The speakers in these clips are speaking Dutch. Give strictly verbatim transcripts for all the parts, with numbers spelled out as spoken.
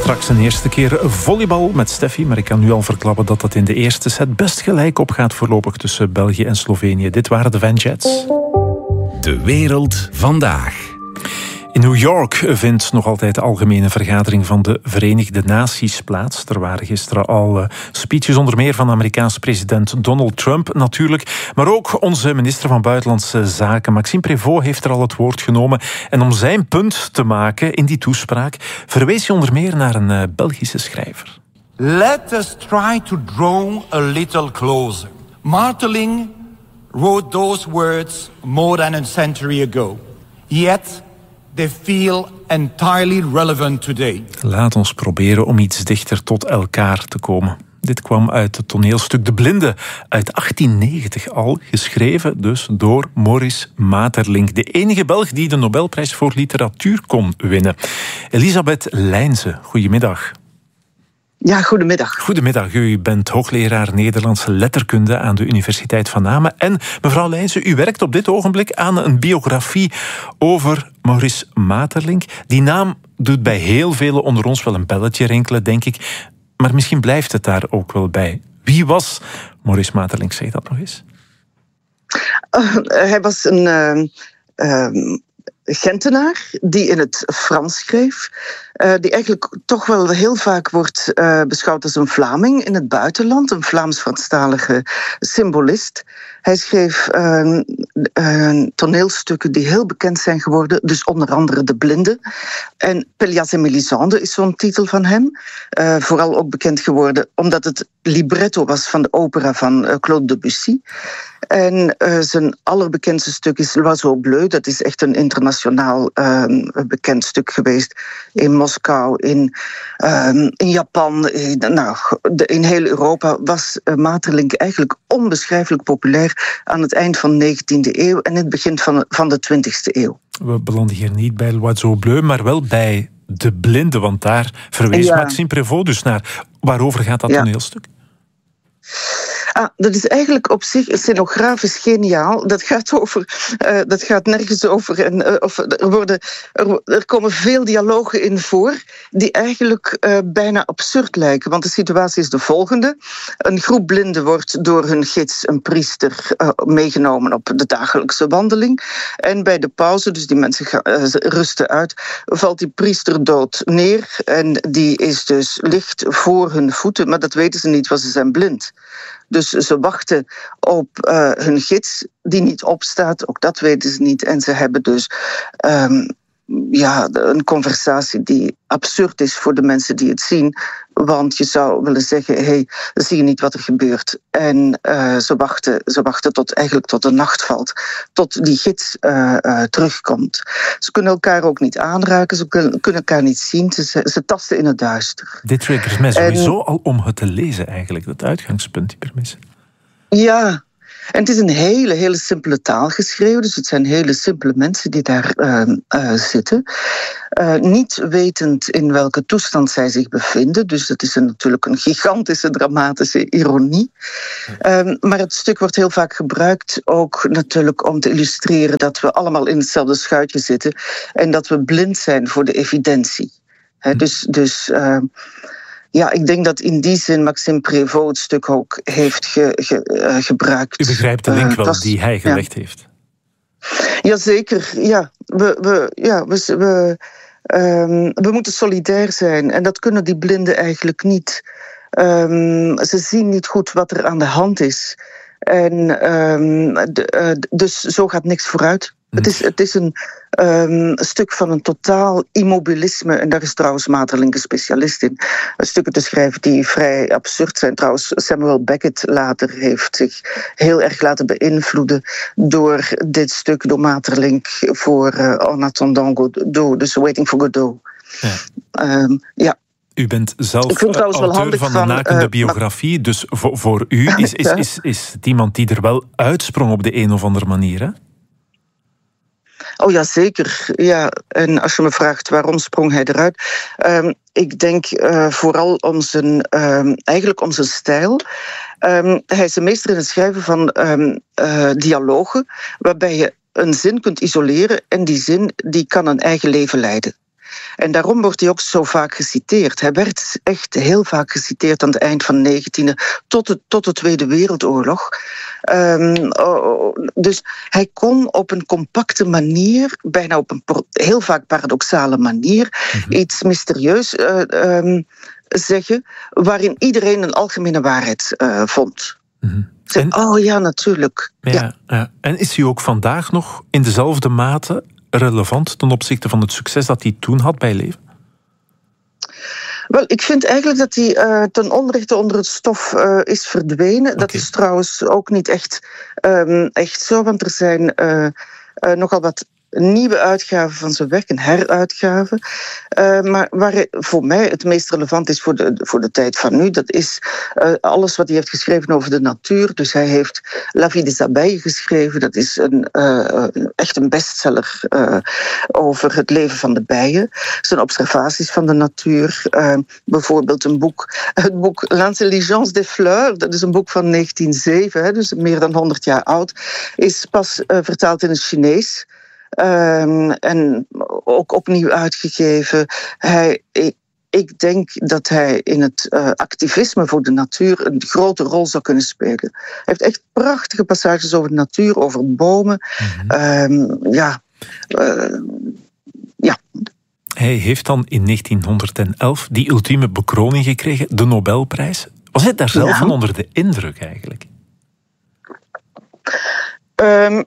Straks een eerste keer volleybal met Steffi, maar ik kan nu al verklappen dat dat in de eerste set best gelijk op gaat voorlopig tussen België en Slovenië. Dit waren de Van Jets. De wereld vandaag. In New York vindt nog altijd de algemene vergadering van de Verenigde Naties plaats. Er waren gisteren al speeches, onder meer van de Amerikaanse president Donald Trump natuurlijk. Maar ook onze minister van Buitenlandse Zaken, Maxime Prévost, heeft er al het woord genomen. En om zijn punt te maken in die toespraak verwees hij onder meer naar een Belgische schrijver. Let us try to draw a little closer. Marteling wrote those words more than a century ago. Yet they feel entirely relevant today. Laat ons proberen om iets dichter tot elkaar te komen. Dit kwam uit het toneelstuk De Blinde uit achttien negentig al, geschreven dus door Maurice Maeterlinck, de enige Belg die de Nobelprijs voor literatuur kon winnen. Elisabeth Lijnse, goedemiddag. Ja, goedemiddag. Goedemiddag, u bent hoogleraar Nederlandse letterkunde aan de Universiteit van Namen. En mevrouw Lijnse, u werkt op dit ogenblik aan een biografie over Maurice Maeterlinck. Die naam doet bij heel velen onder ons wel een belletje rinkelen, denk ik. Maar misschien blijft het daar ook wel bij. Wie was Maurice Maeterlinck? Zeg dat nog eens. Uh, hij was een Uh, uh, Gentenaar die in het Frans schreef, uh, die eigenlijk toch wel heel vaak wordt uh, beschouwd als een Vlaming in het buitenland, een Vlaams-Franstalige symbolist. Hij schreef uh, uh, toneelstukken die heel bekend zijn geworden, dus onder andere De Blinde. En Pelléas et Mélisande is zo'n titel van hem. Uh, vooral ook bekend geworden omdat het libretto was van de opera van uh, Claude Debussy. En uh, zijn allerbekendste stuk is L'Oiseau Bleu. Dat is echt een internationaal uh, bekend stuk geweest. In Moskou, in, uh, in Japan, in, nou, de, in heel Europa was uh, Maeterlinck eigenlijk onbeschrijfelijk populair aan het eind van de negentiende eeuw en in het begin van, van de twintigste eeuw. We belanden hier niet bij L'Oiseau Bleu, maar wel bij De Blinde, want daar verwees ja. Maxime Prévost dus naar. Waarover gaat dat ja. toneelstuk? Ah, dat is eigenlijk op zich scenografisch geniaal. Dat gaat, over, uh, dat gaat nergens over. En, uh, of, er, worden, er, er komen veel dialogen in voor die eigenlijk uh, bijna absurd lijken. Want de situatie is de volgende. Een groep blinden wordt door hun gids, een priester, uh, meegenomen op de dagelijkse wandeling. En bij de pauze, dus die mensen gaan, uh, rusten uit, valt die priester dood neer. En die is dus licht voor hun voeten, maar dat weten ze niet, want ze zijn blind. Dus ze wachten op uh, hun gids die niet opstaat, ook dat weten ze niet. En ze hebben dus um, ja, een conversatie die absurd is voor de mensen die het zien. Want je zou willen zeggen, hé, hey, zie je niet wat er gebeurt. En uh, ze, wachten, ze wachten tot eigenlijk tot de nacht valt. Tot die gids uh, uh, terugkomt. Ze kunnen elkaar ook niet aanraken, ze kunnen, kunnen elkaar niet zien. Ze, ze tasten in het duister. Dit triggert mij sowieso en, al om het te lezen eigenlijk, dat uitgangspunt, die premisse. Ja. En het is een hele, hele simpele taal geschreven. Dus het zijn hele simpele mensen die daar uh, uh, zitten. Uh, niet wetend in welke toestand zij zich bevinden. Dus dat is een, natuurlijk een gigantische, dramatische ironie. Um, maar het stuk wordt heel vaak gebruikt ook natuurlijk om te illustreren dat we allemaal in hetzelfde schuitje zitten. En dat we blind zijn voor de evidentie. He, dus... dus uh, Ja, ik denk dat in die zin Maxime Prévost het stuk ook heeft ge, ge, uh, gebruikt. U begrijpt de link wel uh, die hij gelegd ja. heeft. Jazeker, ja. We, we, ja, we, we, um, we moeten solidair zijn. En dat kunnen die blinden eigenlijk niet. Um, ze zien niet goed wat er aan de hand is. En um, de, uh, dus zo gaat niks vooruit. Hm. Het is, het is een um, stuk van een totaal immobilisme. En daar is trouwens Maeterlinck een specialist in. Stukken te schrijven die vrij absurd zijn. Trouwens, Samuel Beckett later heeft zich heel erg laten beïnvloeden door dit stuk, door Maeterlinck voor uh, En attendant Godot, dus Waiting for Godot. Ja. Um, ja. U bent zelf auteur van de nakende uh, biografie, maar... dus voor, voor u is, is, is, is het iemand die er wel uitsprong op de een of andere manier, hè? Oh ja, zeker. Ja. En als je me vraagt waarom sprong hij eruit, um, ik denk uh, vooral om zijn, um, eigenlijk om zijn stijl. Um, hij is de meester in het schrijven van um, uh, dialogen, waarbij je een zin kunt isoleren en die zin die kan een eigen leven leiden. En daarom wordt hij ook zo vaak geciteerd. Hij werd echt heel vaak geciteerd aan het eind van de negentiende tot de, tot de Tweede Wereldoorlog. Um, oh, dus hij kon op een compacte manier, bijna op een heel vaak paradoxale manier, mm-hmm. iets mysterieus uh, um, zeggen, waarin iedereen een algemene waarheid uh, vond. Mm-hmm. En, oh ja, natuurlijk. Ja, ja. Ja. En is hij ook vandaag nog in dezelfde mate relevant ten opzichte van het succes dat hij toen had bij leven? Wel, ik vind eigenlijk dat hij uh, ten onrechte onder het stof uh, is verdwenen. Okay. Dat is trouwens ook niet echt, um, echt zo, want er zijn uh, uh, nogal wat nieuwe uitgaven van zijn werk, een heruitgave. Uh, maar waar voor mij het meest relevant is voor de, voor de tijd van nu, dat is uh, alles wat hij heeft geschreven over de natuur. Dus hij heeft La Vie des Abeilles geschreven. Dat is een, uh, echt een bestseller uh, over het leven van de bijen. Zijn observaties van de natuur. Uh, bijvoorbeeld een boek, het boek L'Intelligence des Fleurs. Dat is een boek van negentien nul zeven, hè, dus meer dan honderd jaar oud. Is pas uh, vertaald in het Chinees. Um, en ook opnieuw uitgegeven. Hij, ik, ik denk dat hij in het uh, activisme voor de natuur een grote rol zou kunnen spelen. Hij heeft echt prachtige passages over de natuur, over bomen. Mm-hmm. Um, ja, uh, ja. Hij heeft dan in negentienhonderdelf die ultieme bekroning gekregen, de Nobelprijs. Was hij daar zelf ja. van onder de indruk eigenlijk? Um,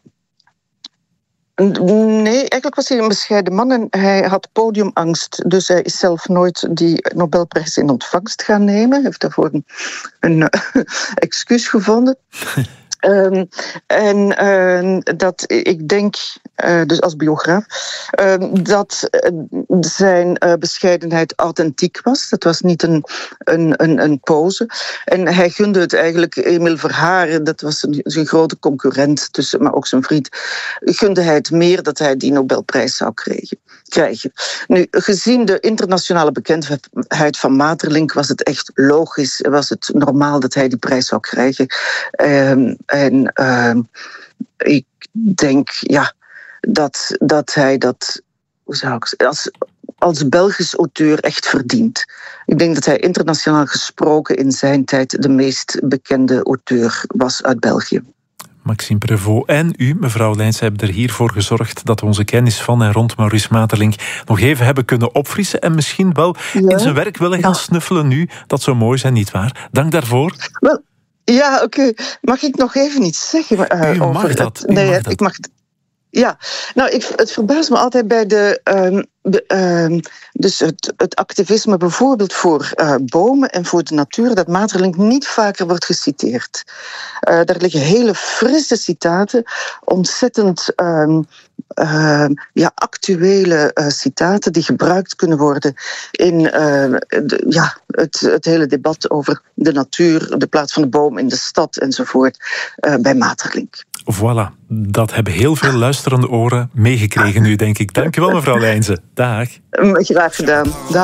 Nee, eigenlijk was hij een bescheiden man en hij had podiumangst. Dus hij is zelf nooit die Nobelprijs in ontvangst gaan nemen. Hij heeft daarvoor een, een uh, excuus gevonden. Um, en uh, dat ik denk, uh, dus als biograaf, uh, dat uh, zijn uh, bescheidenheid authentiek was. Dat was niet een, een, een, een pose. En hij gunde het eigenlijk Emile Verhaeren, dat was een, zijn grote concurrent, tussen, maar ook zijn vriend, gunde hij het meer dat hij die Nobelprijs zou krijgen. krijgen. Nu, gezien de internationale bekendheid van Maeterlinck was het echt logisch, was het normaal dat hij die prijs zou krijgen. Um, En uh, ik denk ja, dat, dat hij dat hoe zou ik, als, als Belgisch auteur echt verdient. Ik denk dat hij internationaal gesproken in zijn tijd de meest bekende auteur was uit België. Maxime Prévost en u, mevrouw Leijns, hebben er hiervoor gezorgd dat we onze kennis van en rond Maurice Maeterlinck nog even hebben kunnen opfrissen en misschien wel ja. in zijn werk willen gaan ja. snuffelen nu. Dat zou mooi zijn, nietwaar? Dank daarvoor. Wel, ja, oké. Okay. Mag ik nog even iets zeggen? Uh, u mag over dat. Het, nee, mag dat. ik mag het. Ja, nou, ik, het verbaast me altijd bij de, um, de um, dus het, het activisme bijvoorbeeld voor uh, bomen en voor de natuur, dat Maeterlinck niet vaker wordt geciteerd. Uh, daar liggen hele frisse citaten, ontzettend um, uh, ja, actuele uh, citaten die gebruikt kunnen worden in uh, de, ja, het, het hele debat over de natuur, de plaats van de boom in de stad enzovoort uh, bij Maeterlinck. Voilà, dat hebben heel veel luisterende oren meegekregen nu, denk ik. Dank u wel, mevrouw Leijnse. Dag. Graag gedaan. Dag.